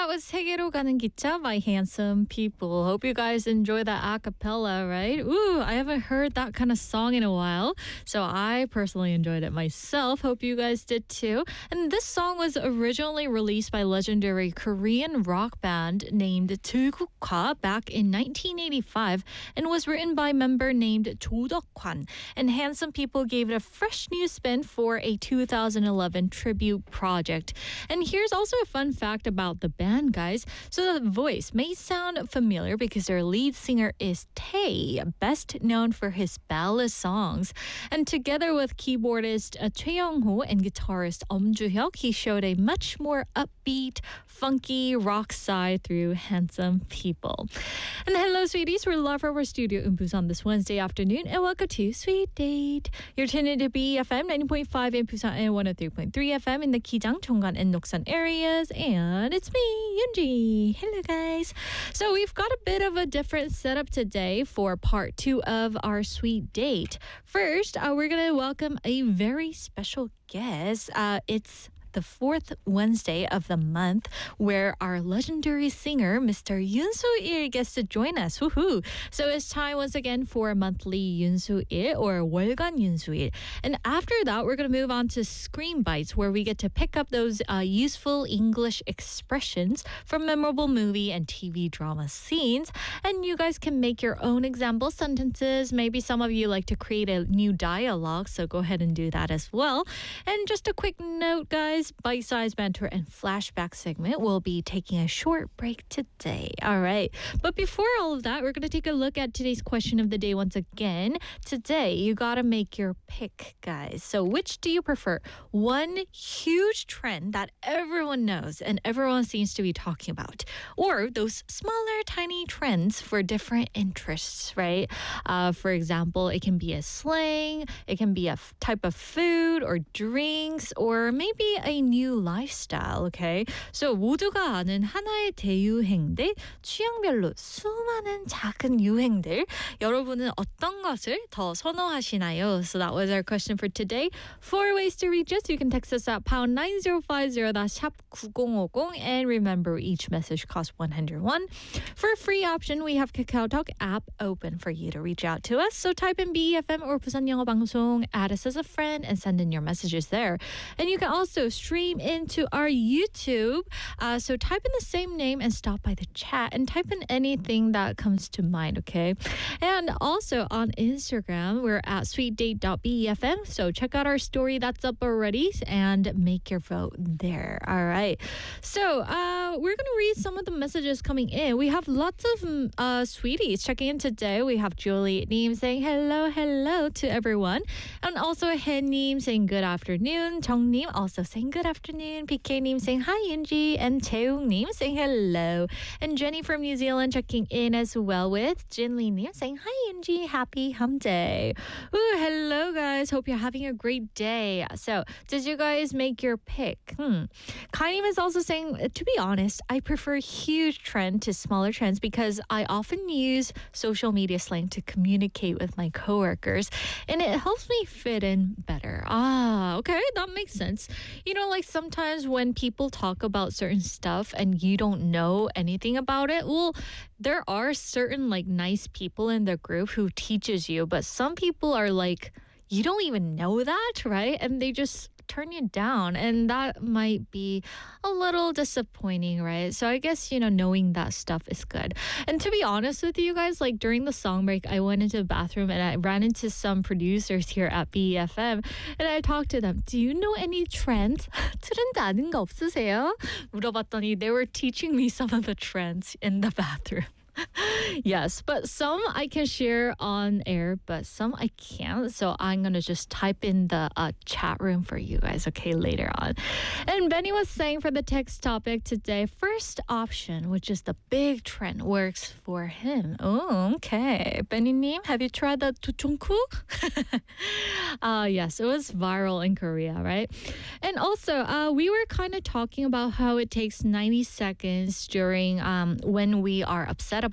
that was 세계로 가는 기차 by Handsome People. Hope you guys enjoy that a cappella, right? Ooh, I haven't heard that kind of song in a while. So I personally enjoyed it myself. Hope you guys did too. And this song was originally released by legendary Korean rock band named 들국화 back in 1985 and was written by a member named Jo Deok-hwan. And Handsome People gave it a fresh new spin for a 2011 tribute project. And here's also a fun fact about the band, guys. So the voice may sound familiar because their lead singer is Tae, best known for his ballad songs. And together with keyboardist Choi Young-ho and guitarist Ju-hyuk, he showed a much more upbeat, funky rock side through Handsome People. And hello, sweeties. We're live from our studio in Busan this Wednesday afternoon, and welcome to Sweet Date. You're tuned into BFM 90.5 in Busan and 103.3 FM in the Kijang, Chonggan, and Noksan areas. And it's me, Yoonji. Hello, guys. So we've got a bit of a different setup today for part 2 of our Sweet Date. First, we're going to welcome a very special guest. It's the fourth Wednesday of the month, where our legendary singer, Mr. Yoon Soo-il, gets to join us. Woohoo! So it's time once again for monthly Yoon Soo-il or 월간 Yoon Soo-il. And after that, we're going to move on to Screen Bites, where we get to pick up those useful English expressions from memorable movie and TV drama scenes. And you guys can make your own example sentences. Maybe some of you like to create a new dialogue, so go ahead and do that as well. And just a quick note, guys, bite-sized banter and flashback segment will be taking a short break today. All right. But before all of that, we're going to take a look at today's question of the day once again. Today, you got to make your pick, guys. So which do you prefer? One huge trend that everyone knows and everyone seems to be talking about, or those smaller, tiny trends for different interests, right? For example, it can be a slang, it can be a type of food or drinks, or maybe a new lifestyle, okay? So 모두가 아는 하나의 대유행들, 취향별로 수많은 작은 유행들, 여러분은 어떤 것을 더 선호하시나요? So that was our question for today. 4 ways to reach us. You can text us at pound 9050, that's 샵 9050, and remember each message costs 101. For a free option, we have KakaoTalk app open for you to reach out to us. So type in BFM or 부산 영어 방송, add us as a friend, and send in your messages there. And you can also stream into our YouTube. So type in the same name and stop by the chat and type in anything that comes to mind, okay? And also on Instagram, we're at sweetdate.befm. So check out our story that's up already and make your vote there. All right. So we're going to read some of the messages coming in. We have lots of sweeties checking in today. We have Julie Neem saying hello to everyone. And also Hen-Neem saying good afternoon. Jung-Neem also saying good afternoon. PK-Neem saying hi, Yoonji. And Taeung-Neem saying hello. And Jenny from New Zealand checking in as well with Jin-Lee-Neem saying hi, Yoonji. Happy Hump Day. Ooh, hello, guys. Hope you're having a great day. So, did you guys make your pick? Kai-Neem is also saying, to be honest, I prefer huge trend to smaller trends because I often use social media slang to communicate with my coworkers, and it helps me fit in better. Okay, that makes sense. You know, like sometimes when people talk about certain stuff and you don't know anything about it, well, there are certain like nice people in the group who teaches you, but some people are like, you don't even know that, right? And they just turn you down, and that might be a little disappointing, right? So I guess, you know, knowing that stuff is good. And to be honest with you guys, like during the song break, I went into the bathroom and I ran into some producers here at BFM and I talked to them. Do you know any trends? 트렌드 아는 거 없으세요? 물어봤더니 they were teaching me some of the trends in the bathroom. Yes, but some I can share on air, but some I can't. So I'm going to just type in the chat room for you guys, okay, later on. And Benny was saying for the text topic today, first option, which is the big trend, works for him. Oh, okay. Benny-님, have you tried the 두총쿠? Yes, it was viral in Korea, right? And also, we were kind of talking about how it takes 90 seconds during when we are upset about things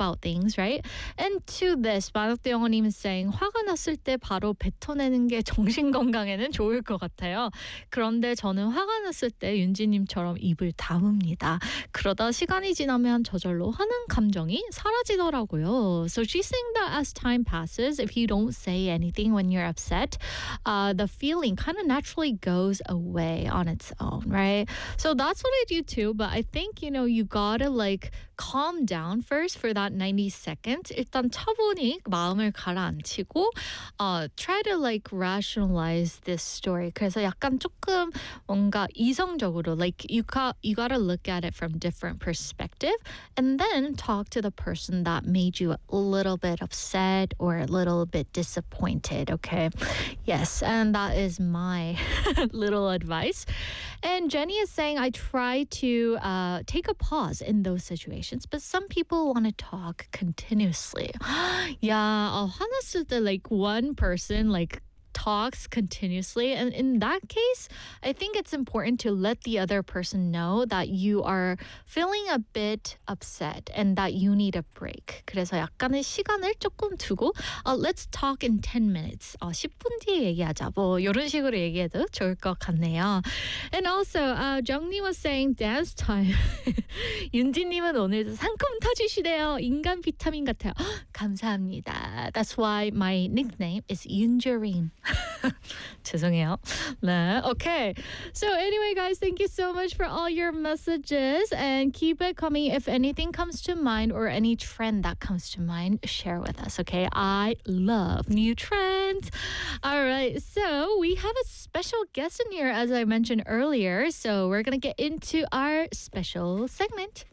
feelings, right? And to this, 만학대영어님 is saying 화가 났을 때 바로 뱉어내는 게 정신 건강에는 좋을 것 같아요. 그런데 저는 화가 났을 때 윤지님처럼 입을 다뭅니다. 그러다 시간이 지나면 저절로 화난 감정이 사라지더라고요. So she's saying that as time passes, if you don't say anything when you're upset, the feeling kind of naturally goes away on its own, right? So that's what I do too. But I think, you gotta like calm down first for that 90 seconds. 일단 차분히 마음을 가라앉히고 try to like rationalize this story. 그래서 약간 조금 뭔가 이성적으로 like you gotta look at it from different perspective and then talk to the person that made you a little bit upset or a little bit disappointed, okay? Yes, and that is my little advice. And Jenny is saying, I try to take a pause in those situations, but some people want to talk continuously. Yeah, 화났을 때 like one person like talks continuously, and in that case I think it's important to let the other person know that you are feeling a bit upset and that you need a break. 그래서 약간의 시간을 조금 두고 let's talk in 10 minutes 10분 뒤에 얘기하자 뭐 이런 식으로 얘기해도 좋을 것 같네요. And also 정리 was saying dance time. 윤지님은 오늘도 상큼 터지시네요. 인간 비타민 같아요. 감사합니다. That's why my nickname is 윤주린. 죄송해요. 네, okay. So anyway, guys, thank you so much for all your messages and keep it coming. If anything comes to mind or any trend that comes to mind, share with us, okay? I love new trends. All right, so we have a special guest in here, as I mentioned earlier. So we're going to get into our special segment.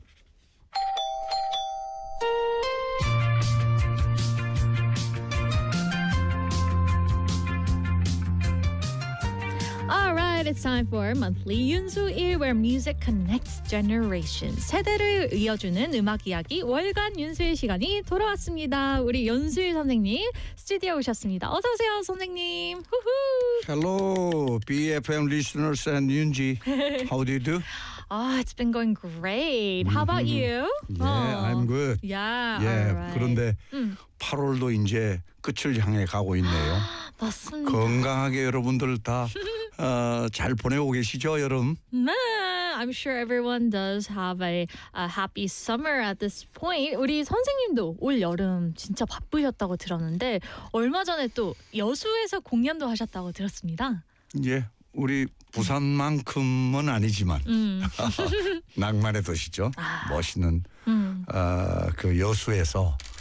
All right, it's time for monthly 윤수일, where music connects generations. 세대를 이어주는 음악 이야기 월간 윤수일 시간이 돌아왔습니다. 우리 윤수일 선생님 스튜디오에 오셨습니다. 어서 오세요, 선생님. 후후. Hello, BFM listeners and Yunji. How do you do? It's been going great. How about you? Yeah, I'm good. Yeah, Yeah, all right. 그런데 8월도 이제 끝을 향해 가고 있네요. 맞습니다. 건강하게 여러분들 다 잘 보내고 계시죠, 여러분? 네, I'm sure everyone does have a happy summer at this point. 우리 선생님도 올 여름 진짜 바쁘셨다고 들었는데 얼마 전에 또 여수에서 공연도 하셨다고 들었습니다. 예, 우리 부산만큼은 아니지만 낭만의 도시죠. 멋있는 그 여수에서